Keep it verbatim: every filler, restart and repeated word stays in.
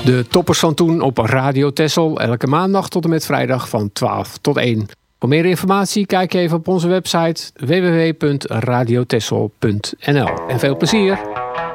De toppers van toen op Radio Texel. Elke maandag tot en met vrijdag van twaalf tot één. Voor meer informatie kijk even op onze website w w w punt radio texel punt n l. En veel plezier!